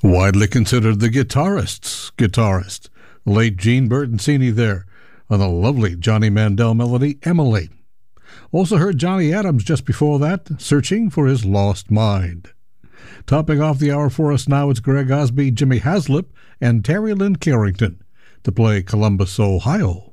Widely considered the guitarist's guitarist, late Gene Bertoncini there, on the lovely Johnny Mandel melody, Emily. Also heard Johnny Adams just before that, Searching for His Lost Mind. Topping off the hour for us now, it's Greg Osby, Jimmy Haslip, and Terry Lynn Carrington to play Columbus, Ohio.